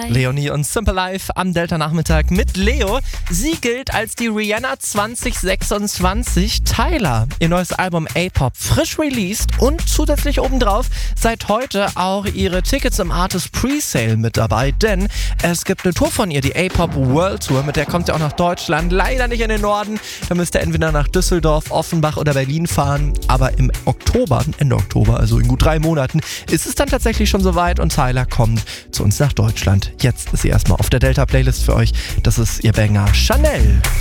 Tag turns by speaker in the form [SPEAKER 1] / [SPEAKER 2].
[SPEAKER 1] Leonie und Simple Life am Delta-Nachmittag mit Leo. Sie gilt als die Rihanna 2026. Tyler, ihr neues Album A-Pop, frisch released und zusätzlich obendrauf seit heute auch ihre Tickets im Artist Presale mit dabei, denn es gibt eine Tour von ihr, die A-Pop World Tour, mit der kommt sie auch nach Deutschland, leider nicht in den Norden, da müsst ihr entweder nach Düsseldorf, Offenbach oder Berlin fahren, aber im Oktober, Ende Oktober, also in gut 3 Monaten, ist es dann tatsächlich schon soweit und Tyler kommt zu uns nach Deutschland. Jetzt ist sie erstmal auf der Delta-Playlist für euch. Das ist ihr Banger Chanel.